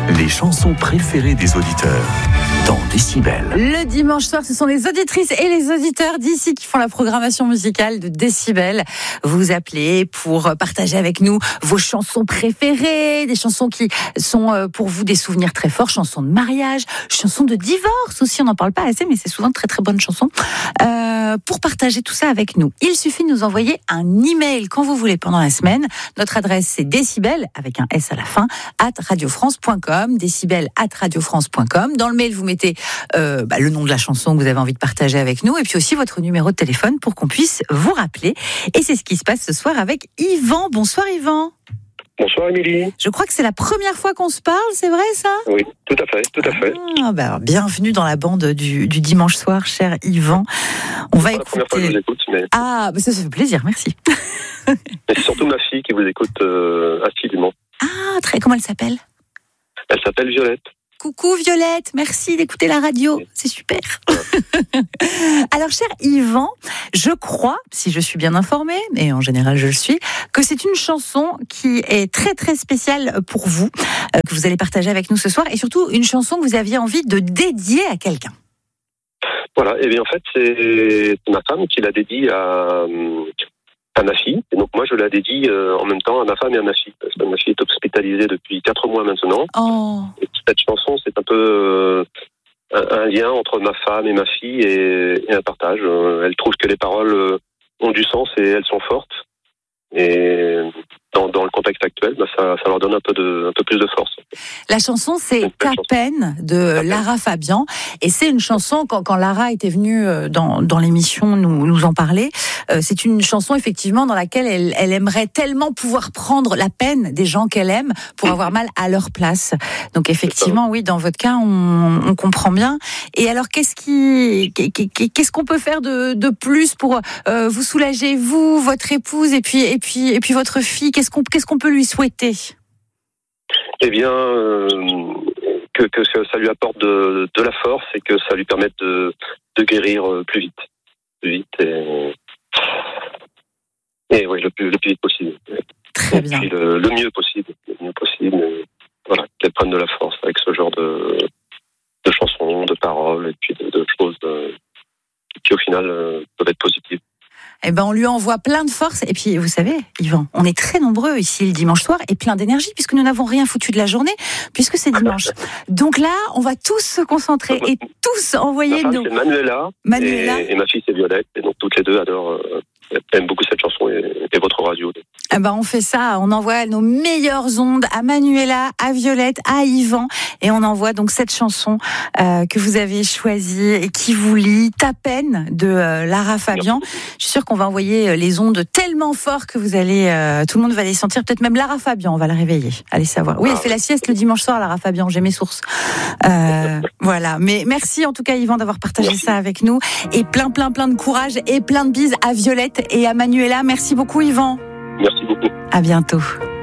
les chansons préférées des auditeurs dans Décibel. Le dimanche soir, ce sont les auditrices et les auditeurs d'ici qui font la programmation musicale de Décibel. Vous appelez pour partager avec nous vos chansons préférées, des chansons qui sont pour vous des souvenirs très forts, chansons de mariage, chansons de divorce aussi, on n'en parle pas assez, mais c'est souvent de très très bonnes chansons. Pour partager tout ça avec nous, il suffit de nous envoyer un email quand vous voulez pendant la semaine. Notre adresse c'est décibel avec un S à la fin @radiofrance.com, décibel@radiofrance.com. Dans le mail vous mettez le nom de la chanson que vous avez envie de partager avec nous et puis aussi votre numéro de téléphone pour qu'on puisse vous rappeler. Et c'est ce qui se passe ce soir avec Yvan. Bonsoir Yvan. Bonsoir Émilie. Je crois que c'est la première fois qu'on se parle, c'est vrai ça ? Oui, tout à fait. Alors, bienvenue dans la bande du dimanche soir, cher Yvan. On va écouter. C'est la première fois que je vous écoute, mais... Ah, ça fait plaisir, merci. Mais c'est surtout ma fille qui vous écoute assidûment. Ah, comment elle s'appelle ? Elle s'appelle Violette. Coucou Violette, merci d'écouter la radio, c'est super. Alors cher Yvan, je crois, si je suis bien informée, et en général je le suis, que c'est une chanson qui est très très spéciale pour vous, que vous allez partager avec nous ce soir, et surtout une chanson que vous aviez envie de dédier à quelqu'un. Voilà, et bien en fait c'est ma femme qui l'a dédiée à ma fille, et donc moi je la dédie en même temps à ma femme et à ma fille, parce que ma fille est hospitalisée depuis 4 mois maintenant. Oh. Et cette chanson c'est un peu un lien entre ma femme et ma fille et un partage. Elle trouve que les paroles ont du sens et elles sont fortes, et dans le contexte actuel, ça leur donne un peu plus de force. La chanson, c'est Ta peine de Lara Fabian. Et c'est une chanson, quand Lara était venue dans l'émission nous en parler, c'est une chanson effectivement dans laquelle elle aimerait tellement pouvoir prendre la peine des gens qu'elle aime pour avoir mal à leur place. Donc effectivement, oui, dans votre cas, on comprend bien. Et alors, qu'est-ce qu'on peut faire de plus pour vous soulager, vous, votre épouse et puis votre fille? Qu'est-ce qu'on peut lui souhaiter? Eh bien, que ça lui apporte de la force et que ça lui permette de guérir plus vite et oui, le plus vite possible. Très bien. Et puis le mieux possible. Voilà, qu'elle prenne de la force avec ce genre de chansons, de paroles et puis de choses qui au final peuvent être positives. Eh ben, on lui envoie plein de force. Et puis, vous savez, Yvan, on est très nombreux ici le dimanche soir et plein d'énergie puisque nous n'avons rien foutu de la journée puisque c'est dimanche. Donc là, on va tous se concentrer et tous envoyer nos... Ma femme, c'est Manuela. Et ma fille, c'est Violette. Et donc, toutes les deux aiment beaucoup cette chanson et votre radio. Eh ben, on fait ça. On envoie nos meilleures ondes à Manuela, à Violette, à Yvan. Et on envoie donc cette chanson que vous avez choisie et qui vous lie, Ta peine de Lara Fabian. Je suis sûre qu'on va envoyer les ondes tellement fort que vous allez, tout le monde va les sentir. Peut-être même Lara Fabian, on va la réveiller. Allez savoir. Oui, elle fait la sieste le dimanche soir, Lara Fabian. J'ai mes sources. Voilà. Mais merci en tout cas, Yvan, d'avoir partagé ça avec nous. Et plein de courage et plein de bises à Violette et à Manuela. Merci beaucoup, Yvan. Merci beaucoup. À bientôt.